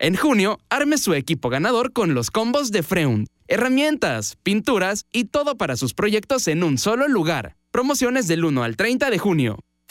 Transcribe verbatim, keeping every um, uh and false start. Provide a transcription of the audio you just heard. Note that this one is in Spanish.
En junio, arme su equipo ganador con los combos de Freund. Herramientas, pinturas y todo para sus proyectos en un solo lugar. Promociones del uno al treinta de junio.